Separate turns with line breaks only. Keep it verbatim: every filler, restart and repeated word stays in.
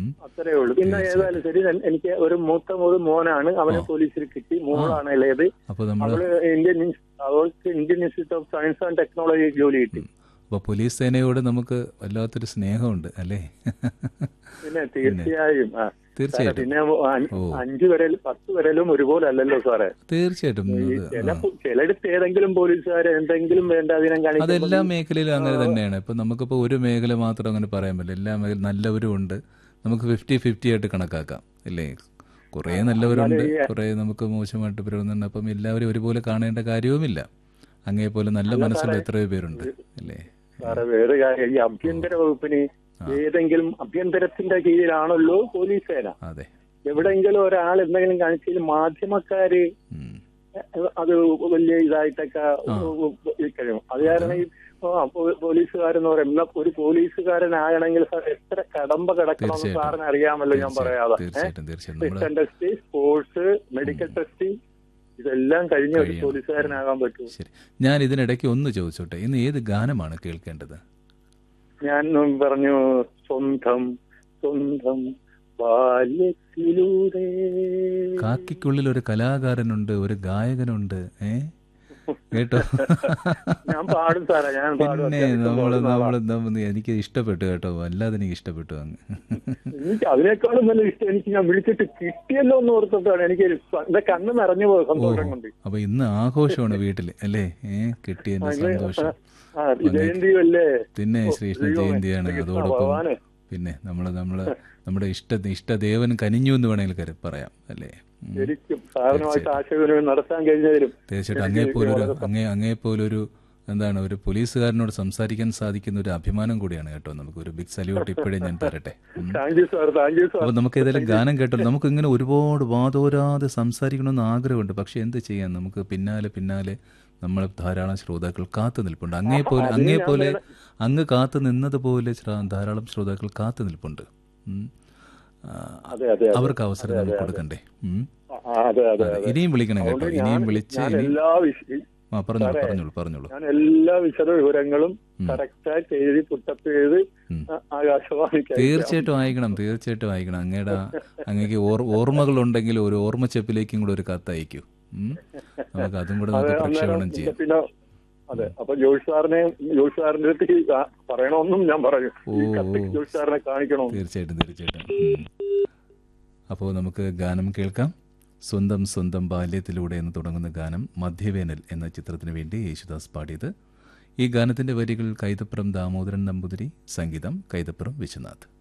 അത്രേ ഉള്ളൂ. പിന്നെ ഏതായാലും ശരി, എനിക്ക് ഒരു മൂത്ത ഒരു മോനാണ്, അവനെ പോലീസിൽ കിട്ടി. മോളാണ് ഇളയത്. അവള് ഇന്ത്യൻ അവൾക്ക് Indian institute of science and technology ജോലി കിട്ടി.
അപ്പൊ പോലീസ് സേനയോട് നമുക്ക് വല്ലാത്തൊരു സ്നേഹമുണ്ട് അല്ലേ?
പിന്നെ തീർച്ചയായും
തീർച്ചയായിട്ടും.
പിന്നെ അഞ്ചു വരലും പത്ത് വരലും ഒരുപോലെ അല്ലല്ലോ സാറേ.
തീർച്ചയായിട്ടും
ചില ചിലയിടത്ത് ഏതെങ്കിലും പോലീസുകാരെ എന്തെങ്കിലും വേണ്ടാതിനം കാണിക്കും.
അതെല്ലാ മേഖലയിലും അങ്ങനെ തന്നെയാണ്. ഇപ്പൊ നമുക്കിപ്പോ ഒരു മേഖല മാത്രം അങ്ങനെ പറയാൻ പറ്റില്ല. എല്ലാ മേഖല നല്ലവരും ഉണ്ട്, നമുക്ക് ഫിഫ്റ്റി ഫിഫ്റ്റി ആയിട്ട് കണക്കാക്കാം അല്ലേ? കുറെ നല്ലവരുണ്ട്, കുറെ നമുക്ക് മോശമായിട്ട് പെരുമാറുന്നുണ്ട്. അപ്പം എല്ലാവരും ഒരുപോലെ കാണേണ്ട കാര്യവുമില്ല. അങ്ങേ പോലെ നല്ല മനസ്സുള്ള എത്രയോ പേരുണ്ട് അല്ലേ?
സാറേ വേറെ കാര്യം, ഈ ആഭ്യന്തര വകുപ്പിന് ഏതെങ്കിലും ആഭ്യന്തരത്തിന്റെ കീഴിലാണല്ലോ പോലീസ് സേന.
അതെ.
എവിടെയെങ്കിലും ഒരാൾ എന്തെങ്കിലും കാണിച്ചാൽ മാധ്യമക്കാര് അത് വലിയ ഇതായിട്ടൊക്കെ കഴിയും. അത് കാരണം ഈ പോലീസുകാരെന്ന് പറയുന്ന ഒരു പോലീസുകാരനാകണമെങ്കിൽ സാർ എത്ര കടമ്പ കിടക്കണമെന്ന് സാറിന് അറിയാമല്ലോ. ഞാൻ പറയാതെ written test, sports, medical test ഇതെല്ലാം കഴിഞ്ഞ ഒരു പോലീസുകാരനാകാൻ പറ്റും.
ശരി, ഞാൻ ഇതിനിടയ്ക്ക് ഒന്ന് ചോദിച്ചോട്ടെ, ഇന്ന് ഏത് ഗാനമാണ് കേൾക്കേണ്ടത്?
ഞാൻ പറഞ്ഞു സ്വന്തം സ്വന്തം ബാല്യത്തിലൂടെ.
കാക്കിക്കുള്ളിൽ ഒരു കലാകാരനുണ്ട്, ഒരു ഗായകനുണ്ട്. ഏ കേട്ടോ?
ഞാൻ പാടും സാറേ, ഞാൻ
പിന്നെ നമ്മള് നമ്മള് എനിക്ക് ഇഷ്ടപ്പെട്ടു കേട്ടോ, വല്ലാതെ എനിക്ക് ഇഷ്ടപ്പെട്ടു. അങ്ങ്
എനിക്ക് അതിനേക്കാളും നല്ല ഇഷ്ടം എനിക്ക് ഞാൻ വിളിച്ചിട്ട് കിട്ടിയല്ലോ എന്ന് ഓർത്തിട്ടാണ്. എനിക്ക് എന്റെ കണ്ണ് നിറഞ്ഞു പോയ സന്തോഷം കൊണ്ട്.
അപ്പൊ ഇന്ന് ആഘോഷമാണ് വീട്ടില് അല്ലേ? ഏഹ് കിട്ടിയതിന്റെ സന്തോഷം.
ജയന്തിയല്ലേ?
പിന്നെ ശ്രീകൃഷ്ണ ജയന്തിയാണ്. അതോടൊപ്പം പിന്നെ നമ്മള് നമ്മള് നമ്മുടെ ഇഷ്ട ഇഷ്ടദേവൻ കനിഞ്ഞു എന്ന് വേണമെങ്കിൽ പറയാം അല്ലേ? തീർച്ചയായിട്ടും അങ്ങേപ്പോലൊരു അങ്ങേ അങ്ങേപ്പോലൊരു എന്താണ് ഒരു പോലീസുകാരനോട് സംസാരിക്കാൻ സാധിക്കുന്ന ഒരു അഭിമാനം കൂടിയാണ് കേട്ടോ. നമുക്ക് ഒരു ബിഗ് സല്യൂട്ട് ഇപ്പോഴേ ഞാൻ തരട്ടെ. അപ്പൊ നമുക്ക് ഏതായാലും ഗാനം കേട്ടോ. നമുക്ക് ഇങ്ങനെ ഒരുപാട് വാതോരാതെ സംസാരിക്കണമെന്ന് ആഗ്രഹമുണ്ട്, പക്ഷെ എന്ത് ചെയ്യാൻ, നമുക്ക് പിന്നാലെ പിന്നാലെ നമ്മൾ ധാരാളം ശ്രോതാക്കൾ കാത്തു നിൽപ്പുണ്ട്. അങ്ങേപോലെ അങ്ങേപോലെ അങ്ങ് കാത്തു നിന്നതുപോലെ ധാരാളം ശ്രോതാക്കൾ കാത്തു നിൽപ്പുണ്ട്. അവർക്ക് അവസരം നമുക്ക് കൊടുക്കണ്ടേ? ഇനിയും വിളിക്കണം കേട്ടോ, ഇനിയും വിളിച്ച് പറഞ്ഞോളൂ പറഞ്ഞോളൂ പറഞ്ഞോളൂ.
ഞാൻ എല്ലാ വിശദ വിവരങ്ങളും കറക്റ്റായിട്ട് എഴുതി പുട്ടപ്പ് ചെയ്ത് ആകാശവാണി
തീർച്ചയായിട്ടും അയക്കണം, തീർച്ചയായിട്ടും അയക്കണം. അങ്ങയുടെ അങ്ങേക്ക് ഓർമ്മകൾ ഉണ്ടെങ്കിൽ ഒരു ഓർമ്മച്ചെപ്പിലേക്കും കൂടെ ഒരു കത്ത് അയക്കൂ. നമുക്ക് അതും കൂടെ നമുക്ക് പ്രക്ഷേപണം ചെയ്യാം.
പിന്നെ അതെ, അപ്പൊ ജോഷ് സാറിനെ ജോഷ് സാറിന്റെ അടുത്ത് പറയണമെന്നും ഞാൻ പറയും. ജോഷ് സാറിനെ കാണിക്കണോ?
തീർച്ചയായിട്ടും തീർച്ചയായിട്ടും. അപ്പോൾ നമുക്ക് ഗാനം കേൾക്കാം. സ്വന്തം സ്വന്തം ബാല്യത്തിലൂടെ എന്ന് തുടങ്ങുന്ന ഗാനം മധ്യവേനൽ എന്ന ചിത്രത്തിന് വേണ്ടി യേശുദാസ് പാടിയത്. ഈ ഗാനത്തിന്റെ വരികൾ കൈതപ്പുറം ദാമോദരൻ നമ്പൂതിരി, സംഗീതം കൈതപ്പുറം വിശ്വനാഥ്.